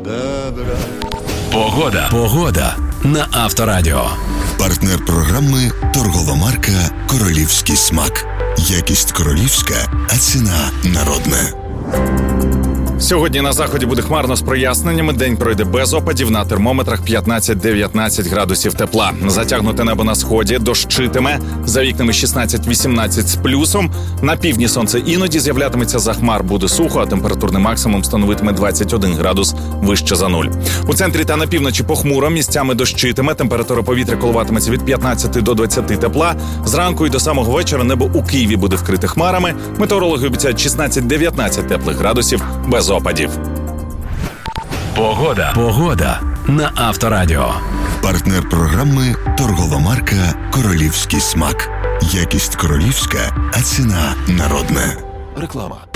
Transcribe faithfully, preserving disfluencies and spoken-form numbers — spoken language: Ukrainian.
Погода. Погода на Авторадіо. Партнер програми торгова марка «Королівський смак». Якість королівська, а ціна народна. Сьогодні на заході буде хмарно з проясненнями. День пройде без опадів, на термометрах п'ятнадцять-дев'ятнадцять градусів тепла. Затягнуте небо на сході, дощитиме, за вікнами шістнадцять-вісімнадцять з плюсом. На півдні сонце іноді з'являтиметься за хмар, буде сухо, а температурний максимум становитиме двадцять один градус вище за нуль. У центрі та на півночі похмуро, місцями дощитиме, температура повітря коливатиметься від п'ятнадцяти до двадцяти тепла. Зранку і до самого вечора небо у Києві буде вкрите хмарами. Метеорологи обіцяють шістнадцять-дев'ятнадцять теплих градусів без опадів. Погода. Погода на Авторадіо. Партнер програми торгова марка «Королівський смак». Якість королівська, а ціна народна. Реклама.